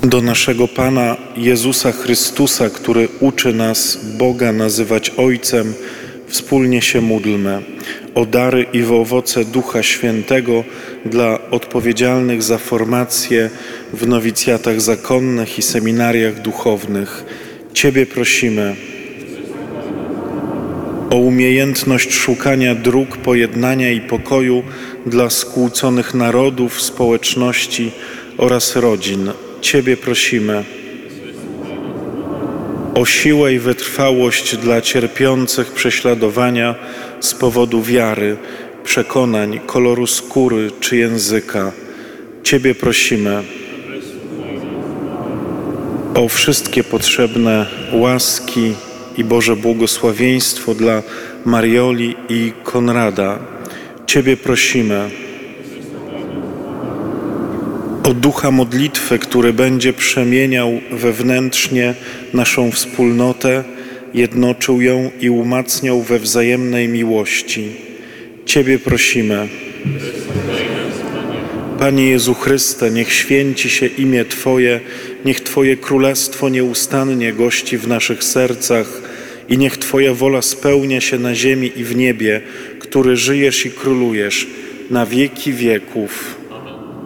do naszego Pana Jezusa Chrystusa, który uczy nas Boga nazywać Ojcem, wspólnie się módlmy o dary i w owoce Ducha Świętego dla odpowiedzialnych za formację w nowicjatach zakonnych i seminariach duchownych. Ciebie prosimy o umiejętność szukania dróg pojednania i pokoju dla skłóconych narodów, społeczności oraz rodzin. Ciebie prosimy o siłę i wytrwałość dla cierpiących prześladowania z powodu wiary, przekonań, koloru skóry czy języka. Ciebie prosimy o wszystkie potrzebne łaski i Boże błogosławieństwo dla Marioli i Konrada. Ciebie prosimy o ducha modlitwy, który będzie przemieniał wewnętrznie naszą wspólnotę, jednoczył ją i umacniał we wzajemnej miłości. Ciebie prosimy. Panie Jezu Chryste, niech święci się imię Twoje, niech Twoje królestwo nieustannie gości w naszych sercach i niech Twoja wola spełnia się na ziemi i w niebie, który żyjesz i królujesz na wieki wieków.